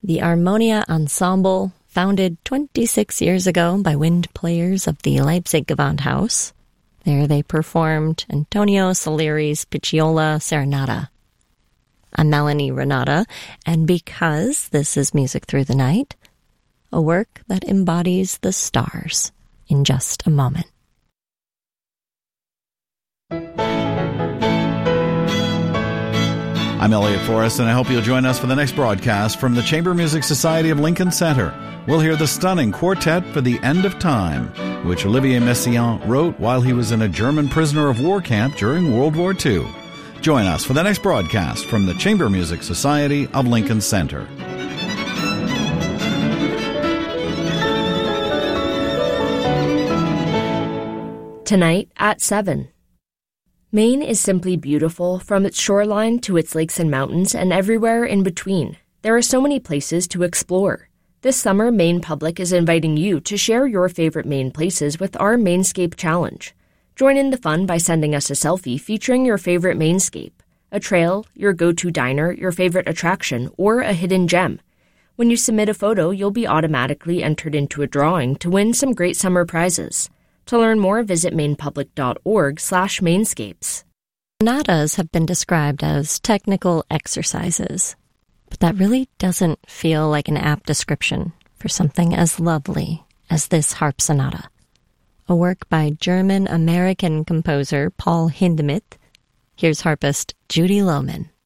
The Armonia Ensemble, founded 26 years ago by wind players of the Leipzig Gewandhaus. There they performed Antonio Salieri's Picciola Serenata. I'm Melanie Renata, and because this is Music Through the Night, a work that embodies the stars in just a moment. I'm Elliot Forrest, and I hope you'll join us for the next broadcast from the Chamber Music Society of Lincoln Center. We'll hear the stunning Quartet for the End of Time, which Olivier Messiaen wrote while he was in a German prisoner of war camp during World War II. Join us for the next broadcast from the Chamber Music Society of Lincoln Center. Tonight at 7. Maine is simply beautiful from its shoreline to its lakes and mountains and everywhere in between. There are so many places to explore. This summer, Maine Public is inviting you to share your favorite Maine places with our Mainscape Challenge. Join in the fun by sending us a selfie featuring your favorite Mainscape, a trail, your go-to diner, your favorite attraction, or a hidden gem. When you submit a photo, you'll be automatically entered into a drawing to win some great summer prizes. To learn more, visit mainepublic.org/mainscapes. Sonatas have been described as technical exercises, but that really doesn't feel like an apt description for something as lovely as this harp sonata, a work by German-American composer Paul Hindemith. Here's harpist Judy Lohman.